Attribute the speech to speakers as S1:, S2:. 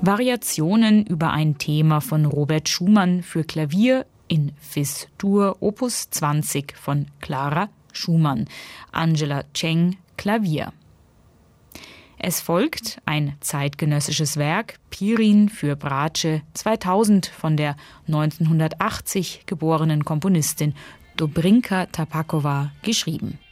S1: Variationen über ein Thema von Robert Schumann für Klavier in Fis-Dur Opus 20 von Clara Schumann. Angela Cheng, Klavier. Es folgt ein zeitgenössisches Werk, Pirin für Bratsche 2000 von der 1980 geborenen Komponistin Dobrinka Tapakowa geschrieben.